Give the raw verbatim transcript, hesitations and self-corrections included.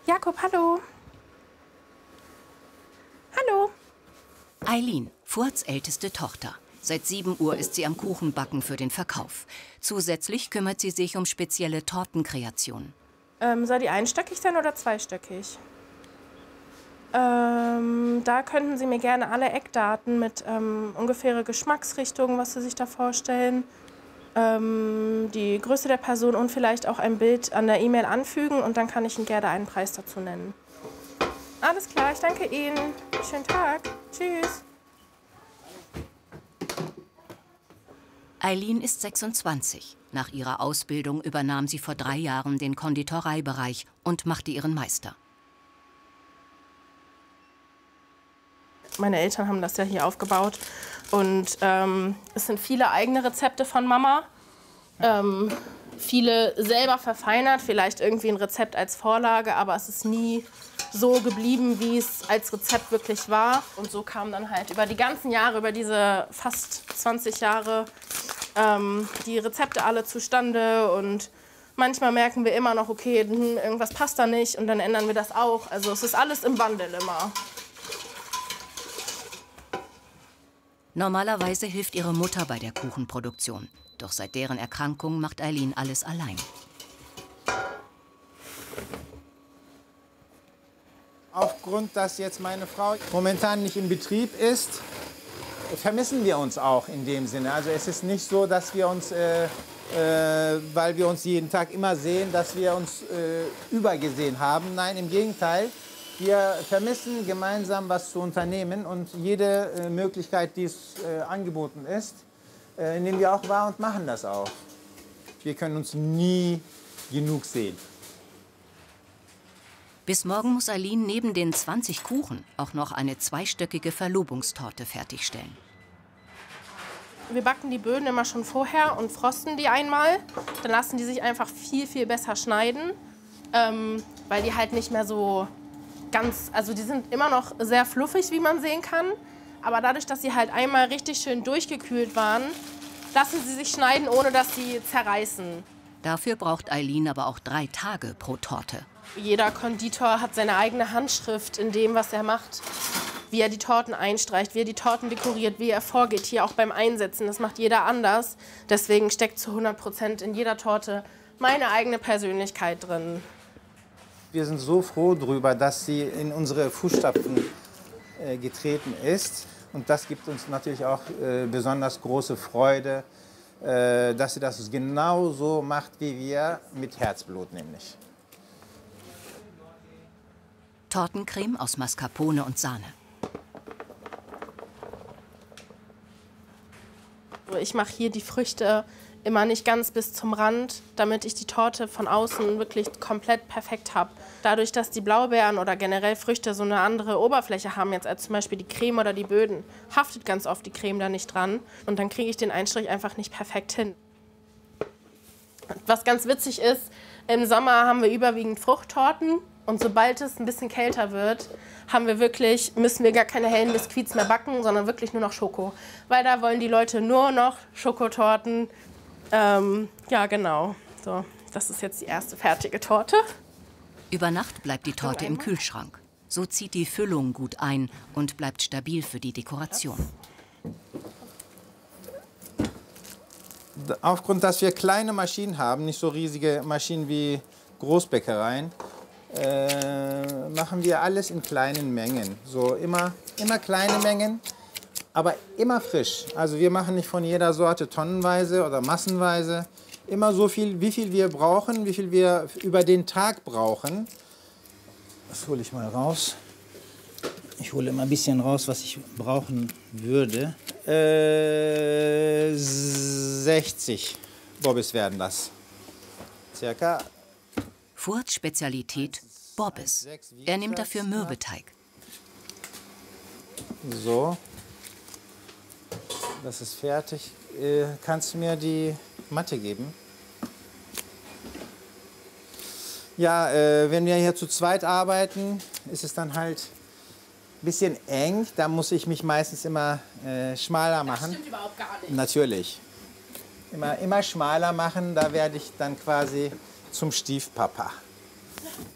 Jakob, hallo. Hallo. Eileen, Fuads älteste Tochter. Seit sieben Uhr ist sie am Kuchenbacken für den Verkauf. Zusätzlich kümmert sie sich um spezielle Tortenkreationen. Ähm, soll die einstöckig sein oder zweistöckig? Ähm, da könnten Sie mir gerne alle Eckdaten mit ähm, ungefähre Geschmacksrichtungen, was Sie sich da vorstellen, ähm, die Größe der Person und vielleicht auch ein Bild an der E-Mail anfügen und dann kann ich Ihnen gerne einen Preis dazu nennen. Alles klar, ich danke Ihnen. Schönen Tag. Tschüss. Eileen ist sechsundzwanzig. Nach ihrer Ausbildung übernahm sie vor drei Jahren den Konditoreibereich und machte ihren Meister. Meine Eltern haben das ja hier aufgebaut und ähm, es sind viele eigene Rezepte von Mama. Ähm, viele selber verfeinert, vielleicht irgendwie ein Rezept als Vorlage, aber es ist nie so geblieben, wie es als Rezept wirklich war. Und so kam dann halt über die ganzen Jahre, über diese fast zwanzig Jahre, ähm, die Rezepte alle zustande. Und manchmal merken wir immer noch, okay, irgendwas passt da nicht und dann ändern wir das auch. Also es ist alles im Wandel immer. Normalerweise hilft ihre Mutter bei der Kuchenproduktion. Doch seit deren Erkrankung macht Eileen alles allein. Aufgrund, dass jetzt meine Frau momentan nicht in Betrieb ist, vermissen wir uns auch in dem Sinne. Also es ist nicht so, dass wir uns, äh, äh, weil wir uns jeden Tag immer sehen, dass wir uns äh, übergesehen haben. Nein, im Gegenteil. Wir vermissen gemeinsam was zu unternehmen und jede äh, Möglichkeit, die es äh, angeboten ist, äh, nehmen wir auch wahr und machen das auch. Wir können uns nie genug sehen. Bis morgen muss Eileen neben den zwanzig Kuchen auch noch eine zweistöckige Verlobungstorte fertigstellen. Wir backen die Böden immer schon vorher und frosten die einmal. Dann lassen die sich einfach viel, viel besser schneiden, ähm, weil die halt nicht mehr so ganz, also die sind immer noch sehr fluffig, wie man sehen kann. Aber dadurch, dass sie halt einmal richtig schön durchgekühlt waren, lassen sie sich schneiden, ohne dass sie zerreißen. Dafür braucht Eileen aber auch drei Tage pro Torte. Jeder Konditor hat seine eigene Handschrift in dem, was er macht. Wie er die Torten einstreicht, wie er die Torten dekoriert, wie er vorgeht, hier auch beim Einsetzen. Das macht jeder anders. Deswegen steckt zu hundert Prozent in jeder Torte meine eigene Persönlichkeit drin. Wir sind so froh darüber, dass sie in unsere Fußstapfen äh, getreten ist. Und das gibt uns natürlich auch äh, besonders große Freude, äh, dass sie das genau so macht wie wir, mit Herzblut nämlich. Tortencreme aus Mascarpone und Sahne. Ich mache hier die Früchte immer nicht ganz bis zum Rand, damit ich die Torte von außen wirklich komplett perfekt habe. Dadurch, dass die Blaubeeren oder generell Früchte so eine andere Oberfläche haben jetzt als zum Beispiel die Creme oder die Böden, haftet ganz oft die Creme da nicht dran und dann kriege ich den Einstrich einfach nicht perfekt hin. Was ganz witzig ist, im Sommer haben wir überwiegend Fruchttorten und sobald es ein bisschen kälter wird, haben wir wirklich, müssen wir gar keine hellen Biskuits mehr backen, sondern wirklich nur noch Schoko. Weil da wollen die Leute nur noch Schokotorten. Ähm, ja, genau. So, das ist jetzt die erste fertige Torte. Über Nacht bleibt die Torte im Kühlschrank. So zieht die Füllung gut ein und bleibt stabil für die Dekoration. Aufgrund, dass wir kleine Maschinen haben, nicht so riesige Maschinen wie Großbäckereien, äh, machen wir alles in kleinen Mengen. So immer, immer kleine Mengen, aber immer frisch. Also wir machen nicht von jeder Sorte tonnenweise oder massenweise. Immer so viel, wie viel wir brauchen, wie viel wir über den Tag brauchen. Das hole ich mal raus. Ich hole immer ein bisschen raus, was ich brauchen würde. Äh, sechzig Bobbes werden das. Circa. Fuads Spezialität Bobbes. Er nimmt dafür Mürbeteig. So. Das ist fertig. Äh, kannst du mir die Matte geben? Ja, äh, wenn wir hier zu zweit arbeiten, ist es dann halt ein bisschen eng. Da muss ich mich meistens immer äh, schmaler machen. Das stimmt überhaupt gar nicht. Natürlich. Immer, immer schmaler machen, da werde ich dann quasi zum Stiefpapa.